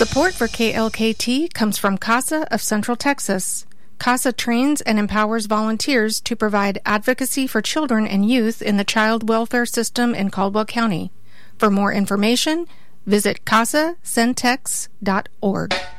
Support for KLKT comes from CASA of Central Texas. CASA trains and empowers volunteers to provide advocacy for children and youth in the child welfare system in Caldwell County. For more information, visit casacentex.org.